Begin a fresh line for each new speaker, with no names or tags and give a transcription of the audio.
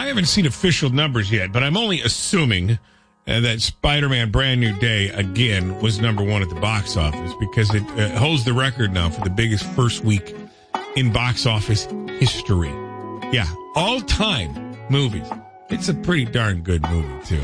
I haven't seen official numbers yet, but I'm only assuming that Spider-Man Brand New Day, again, was number one at the box office because it holds the record now for the biggest first week in box office history. Yeah, all-time movies. It's a pretty darn good movie, too.